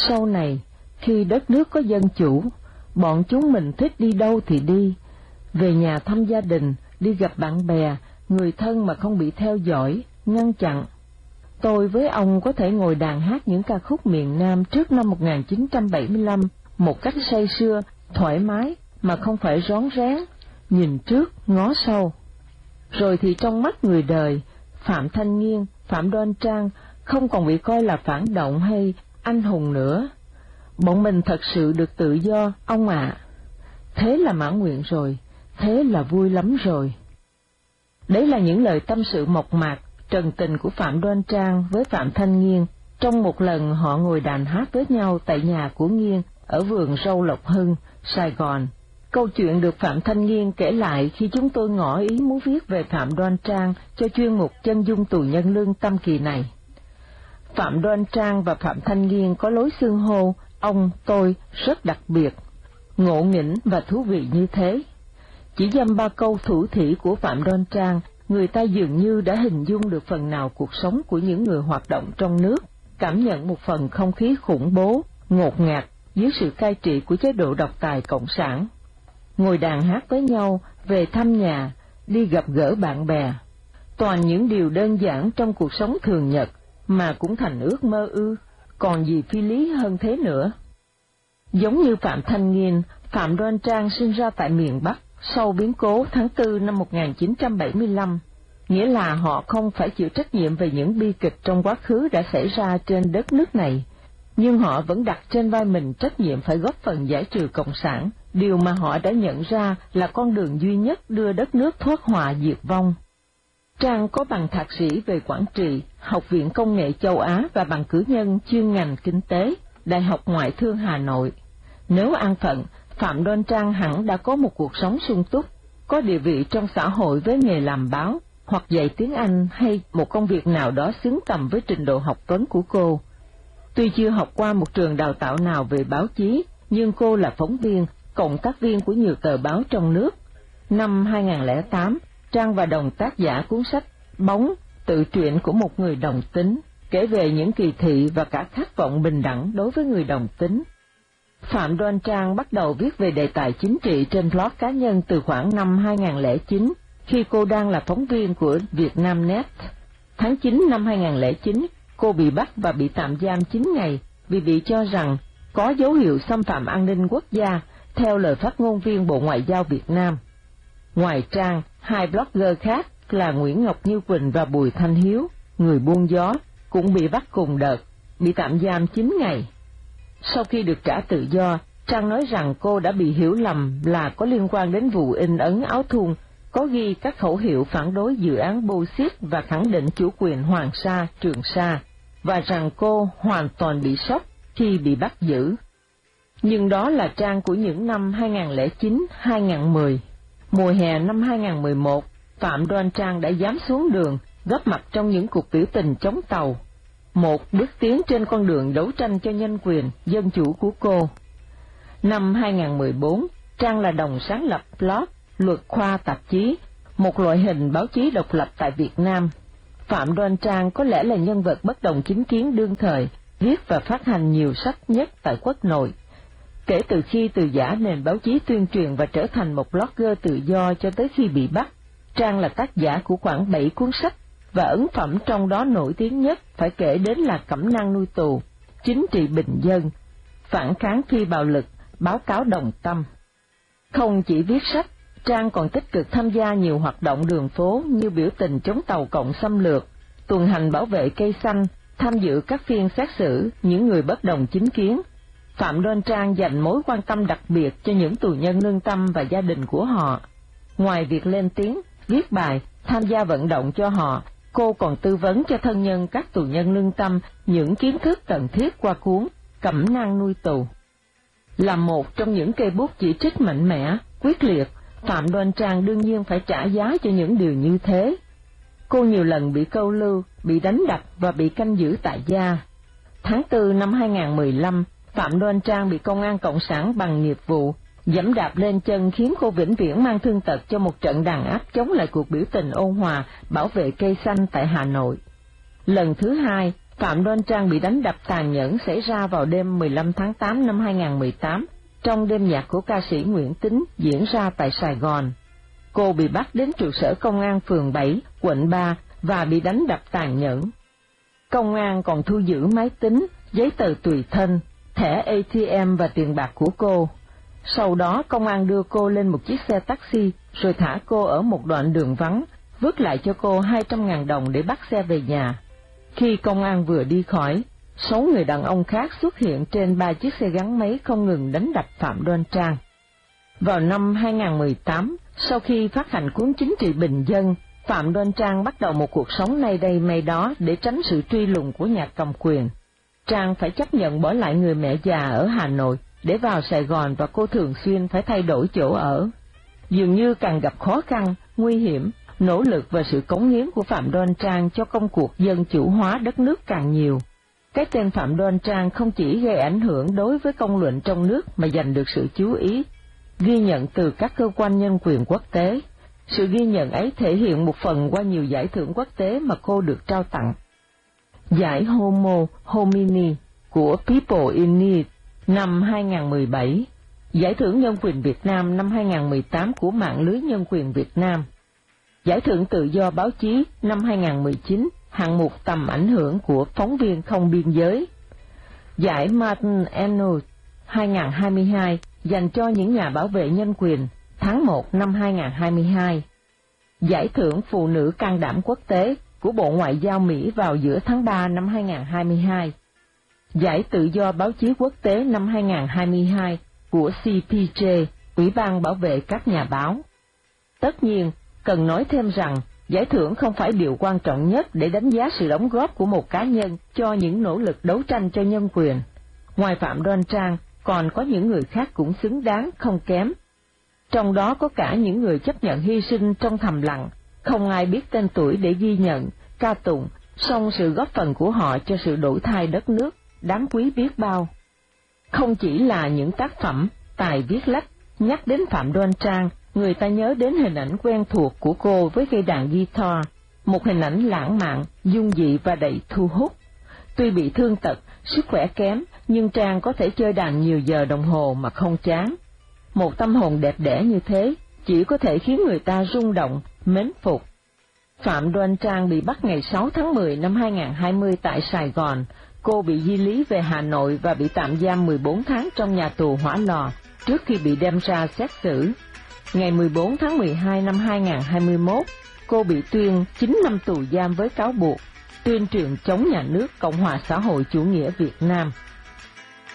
Sau này, khi đất nước có dân chủ, bọn chúng mình thích đi đâu thì đi, về nhà thăm gia đình, đi gặp bạn bè, người thân mà không bị theo dõi, ngăn chặn. Tôi với ông có thể ngồi đàn hát những ca khúc miền Nam trước năm 1975 một cách say sưa, thoải mái mà không phải rón rén, nhìn trước ngó sau. Rồi thì trong mắt người đời, Phạm Thanh Nghiên, Phạm Đoan Trang không còn bị coi là phản động hay anh hùng nữa. Bọn mình thật sự được tự do, ông ạ. Thế là mãn nguyện rồi, thế là vui lắm rồi. Đấy là những lời tâm sự mộc mạc, trần tình của Phạm Đoan Trang với Phạm Thanh Nghiên trong một lần họ ngồi đàn hát với nhau tại nhà của Nghiên ở vườn rau Lộc Hưng, Sài Gòn. Câu chuyện được Phạm Thanh Nghiên kể lại khi chúng tôi ngỏ ý muốn viết về Phạm Đoan Trang cho chuyên mục Chân dung tù nhân lương tâm kỳ này. Phạm Đoan Trang và Phạm Thanh Nghiên có lối xưng hô ông tôi rất đặc biệt, ngộ nghĩnh và thú vị như thế. Chỉ dăm ba câu thủ thỉ của Phạm Đoan Trang, người ta dường như đã hình dung được phần nào cuộc sống của những người hoạt động trong nước, cảm nhận một phần không khí khủng bố, ngột ngạt dưới sự cai trị của chế độ độc tài cộng sản. Ngồi đàn hát với nhau, về thăm nhà, đi gặp gỡ bạn bè, toàn những điều đơn giản trong cuộc sống thường nhật mà cũng thành ước mơ ư, còn gì phi lý hơn thế nữa. Giống như Phạm Thanh Nghiên, Phạm Đoan Trang sinh ra tại miền Bắc sau biến cố tháng 4 năm 1975, nghĩa là họ không phải chịu trách nhiệm về những bi kịch trong quá khứ đã xảy ra trên đất nước này, nhưng họ vẫn đặt trên vai mình trách nhiệm phải góp phần giải trừ Cộng sản, điều mà họ đã nhận ra là con đường duy nhất đưa đất nước thoát họa diệt vong. Trang có bằng thạc sĩ về quản trị, Học viện Công nghệ Châu Á và bằng cử nhân chuyên ngành kinh tế, Đại học Ngoại thương Hà Nội. Nếu an phận, Phạm Đoan Trang hẳn đã có một cuộc sống sung túc, có địa vị trong xã hội với nghề làm báo, hoặc dạy tiếng Anh hay một công việc nào đó xứng tầm với trình độ học vấn của cô. Tuy chưa học qua một trường đào tạo nào về báo chí, nhưng cô là phóng viên, cộng tác viên của nhiều tờ báo trong nước. Năm 2008, Trang và đồng tác giả cuốn sách Bóng, tự truyện của một người đồng tính, kể về những kỳ thị và cả khát vọng bình đẳng đối với người đồng tính. Phạm Đoan Trang bắt đầu viết về đề tài chính trị trên blog cá nhân từ khoảng năm 2009, khi cô đang là phóng viên của Vietnamnet. Tháng 9 năm 2009, cô bị bắt và bị tạm giam 9 ngày vì bị cho rằng có dấu hiệu xâm phạm an ninh quốc gia, theo lời phát ngôn viên Bộ Ngoại giao Việt Nam. Ngoài Trang, hai blogger khác là Nguyễn Ngọc Như Quỳnh và Bùi Thanh Hiếu, người buôn gió, cũng bị bắt cùng đợt, bị tạm giam 9 ngày. Sau khi được trả tự do, Trang nói rằng cô đã bị hiểu lầm là có liên quan đến vụ in ấn áo thun, có ghi các khẩu hiệu phản đối dự án Bô-xít và khẳng định chủ quyền Hoàng Sa, Trường Sa, và rằng cô hoàn toàn bị sốc khi bị bắt giữ. Nhưng đó là Trang của những năm 2009-2010. Mùa hè năm 2011, Phạm Đoan Trang đã dám xuống đường, góp mặt trong những cuộc biểu tình chống Tàu, một bước tiến trên con đường đấu tranh cho nhân quyền, dân chủ của cô. Năm 2014, Trang là đồng sáng lập blog Luật Khoa Tạp chí, một loại hình báo chí độc lập tại Việt Nam. Phạm Đoan Trang có lẽ là nhân vật bất đồng chính kiến đương thời, viết và phát hành nhiều sách nhất tại quốc nội. Kể từ khi từ giã nền báo chí tuyên truyền và trở thành một blogger tự do cho tới khi bị bắt, Trang là tác giả của khoảng 7 cuốn sách, và ấn phẩm trong đó nổi tiếng nhất phải kể đến là Cẩm nang nuôi tù, Chính trị bình dân, Phản kháng phi bạo lực, Báo cáo đồng tâm. Không chỉ viết sách, Trang còn tích cực tham gia nhiều hoạt động đường phố như biểu tình chống Tàu cộng xâm lược, tuần hành bảo vệ cây xanh, tham dự các phiên xét xử những người bất đồng chính kiến. Phạm Đoan Trang dành mối quan tâm đặc biệt cho những tù nhân lương tâm và gia đình của họ. Ngoài việc lên tiếng, viết bài, tham gia vận động cho họ, cô còn tư vấn cho thân nhân các tù nhân lương tâm những kiến thức cần thiết qua cuốn Cẩm nang nuôi tù. Là một trong những cây bút chỉ trích mạnh mẽ, quyết liệt, Phạm Đoan Trang đương nhiên phải trả giá cho những điều như thế. Cô nhiều lần bị câu lưu, bị đánh đập và bị canh giữ tại gia. Tháng 4 năm 2015, Phạm Đoan Trang bị công an Cộng sản bằng nghiệp vụ giẫm đạp lên chân khiến cô vĩnh viễn mang thương tật cho một trận đàn áp chống lại cuộc biểu tình ôn hòa bảo vệ cây xanh tại Hà Nội. Lần thứ hai, Phạm Đoan Trang bị đánh đập tàn nhẫn xảy ra vào đêm 15 tháng 8 năm 2018, trong đêm nhạc của ca sĩ Nguyễn Tính diễn ra tại Sài Gòn. Cô bị bắt đến trụ sở công an phường 7, quận 3 và bị đánh đập tàn nhẫn. Công an còn thu giữ máy tính, giấy tờ tùy thân, thẻ ATM và tiền bạc của cô. Sau đó công an đưa cô lên một chiếc xe taxi rồi thả cô ở một đoạn đường vắng, vứt lại cho cô 200.000 đồng để bắt xe về nhà. Khi công an vừa đi khỏi, 6 người đàn ông khác xuất hiện trên 3 chiếc xe gắn máy không ngừng đánh đập Phạm Đoan Trang. Vào năm 2018, sau khi phát hành cuốn Chính trị bình dân, Phạm Đoan Trang bắt đầu một cuộc sống nay đây may đó để tránh sự truy lùng của nhà cầm quyền. Trang phải chấp nhận bỏ lại người mẹ già ở Hà Nội để vào Sài Gòn và cô thường xuyên phải thay đổi chỗ ở. Dường như càng gặp khó khăn, nguy hiểm, nỗ lực và sự cống hiến của Phạm Đoan Trang cho công cuộc dân chủ hóa đất nước càng nhiều. Cái tên Phạm Đoan Trang không chỉ gây ảnh hưởng đối với công luận trong nước mà giành được sự chú ý, ghi nhận từ các cơ quan nhân quyền quốc tế. Sự ghi nhận ấy thể hiện một phần qua nhiều giải thưởng quốc tế mà cô được trao tặng. Giải Homo Homini của People in Need năm 2017, Giải thưởng Nhân quyền Việt Nam năm 2018 của Mạng lưới Nhân quyền Việt Nam, Giải thưởng Tự do Báo chí năm 2019, hạng mục tầm ảnh hưởng của phóng viên không biên giới, Giải Martin Ennals 2022 dành cho những nhà bảo vệ nhân quyền tháng 1 năm 2022, Giải thưởng Phụ nữ can đảm quốc tế của Bộ Ngoại giao Mỹ vào giữa tháng 3 năm 2022, Giải Tự do Báo chí Quốc tế năm 2022 của CPJ, Ủy ban Bảo vệ các nhà báo. Tất nhiên, cần nói thêm rằng, giải thưởng không phải điều quan trọng nhất để đánh giá sự đóng góp của một cá nhân cho những nỗ lực đấu tranh cho nhân quyền. Ngoài Phạm Đoan Trang, còn có những người khác cũng xứng đáng không kém. Trong đó có cả những người chấp nhận hy sinh trong thầm lặng, không ai biết tên tuổi để ghi nhận, ca tụng, song sự góp phần của họ cho sự đổi thay đất nước, đáng quý biết bao. Không chỉ là những tác phẩm, tài viết lách, nhắc đến Phạm Đoan Trang, người ta nhớ đến hình ảnh quen thuộc của cô với cây đàn guitar, một hình ảnh lãng mạn, dung dị và đầy thu hút. Tuy bị thương tật, sức khỏe kém, nhưng Trang có thể chơi đàn nhiều giờ đồng hồ mà không chán. Một tâm hồn đẹp đẽ như thế, chỉ có thể khiến người ta rung động, mến phục. Phạm Đoan Trang bị bắt ngày 6 tháng 10 năm 2020 tại Sài Gòn. Cô bị di lý về Hà Nội và bị tạm giam 14 tháng trong nhà tù Hỏa Lò, trước khi bị đem ra xét xử. Ngày 14 tháng 12 năm 2021, cô bị tuyên 9 năm tù giam với cáo buộc tuyên truyền chống nhà nước Cộng hòa xã hội chủ nghĩa Việt Nam.